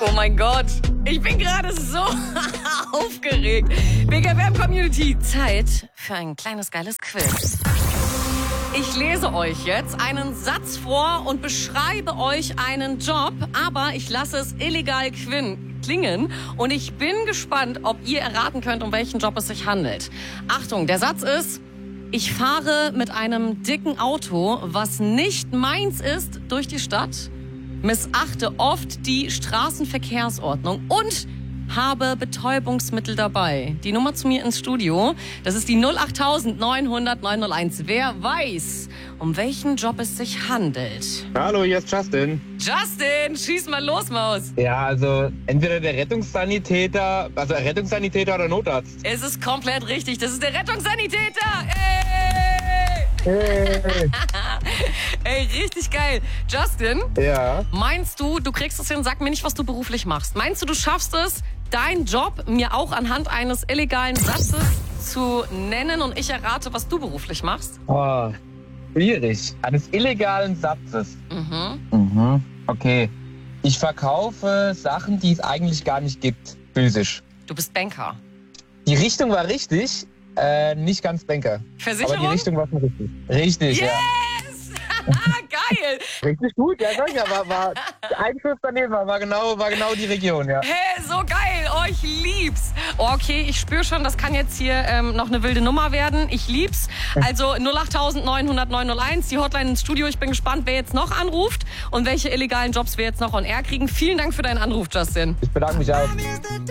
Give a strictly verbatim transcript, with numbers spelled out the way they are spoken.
Oh mein Gott, ich bin gerade so aufgeregt. Big F M Community, Zeit für ein kleines geiles Quiz. Ich lese euch jetzt einen Satz vor und beschreibe euch einen Job, aber ich lasse es illegal klingen und ich bin gespannt, ob ihr erraten könnt, um welchen Job es sich handelt. Achtung, der Satz ist: Ich fahre mit einem dicken Auto, was nicht meins ist, durch die Stadt, missachte oft die Straßenverkehrsordnung und habe Betäubungsmittel dabei. Die Nummer zu mir ins Studio, das ist die null acht neun null null neun null eins. Wer weiß, um welchen Job es sich handelt? Hallo, hier ist Justin. Justin, schieß mal los, Maus. Ja, also entweder der Rettungssanitäter, also Rettungssanitäter oder Notarzt. Es ist komplett richtig, das ist der Rettungssanitäter. Ey! Hey. Ey, richtig geil. Justin, Ja. meinst du, du kriegst es hin, sag mir nicht, was du beruflich machst. Meinst du, du schaffst es, deinen Job mir auch anhand eines illegalen Satzes zu nennen und ich errate, was du beruflich machst? Oh, schwierig. Eines illegalen Satzes. Mhm. Mhm. Okay. Ich verkaufe Sachen, die es eigentlich gar nicht gibt, physisch. Du bist Banker. Die Richtung war richtig, äh, nicht ganz Banker. Versicherung? Aber die Richtung war schon richtig. Richtig, Yes! ja. Geil! Richtig gut, ja, sag ich ja, war, war ein Schuss daneben, war, war, genau, war genau die Region, ja. Hey, so geil! Oh, ich lieb's! Oh, okay, ich spüre schon, das kann jetzt hier ähm, noch eine wilde Nummer werden. Ich lieb's. Also null acht neun null null neun null eins, die Hotline ins Studio. Ich bin gespannt, wer jetzt noch anruft und welche illegalen Jobs wir jetzt noch on air kriegen. Vielen Dank für deinen Anruf, Justin. Ich bedanke mich auch.